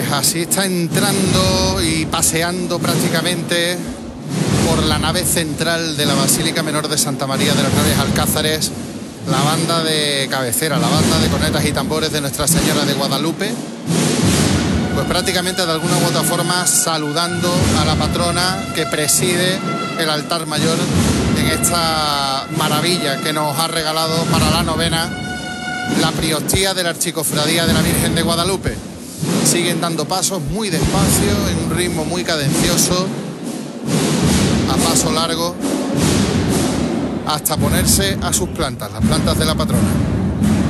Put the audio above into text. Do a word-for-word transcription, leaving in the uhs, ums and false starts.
Pues así está entrando y paseando prácticamente por la nave central de la Basílica Menor de Santa María de los Nueve Alcázares la banda de cabecera, la banda de cornetas y tambores de Nuestra Señora de Guadalupe, pues prácticamente de alguna u otra forma saludando a la patrona que preside el altar mayor en esta maravilla que nos ha regalado para la novena la Priostía de la Archicofradía de la Virgen de Guadalupe. Siguen dando pasos muy despacio, en un ritmo muy cadencioso, a paso largo, hasta ponerse a sus plantas, las plantas de la patrona.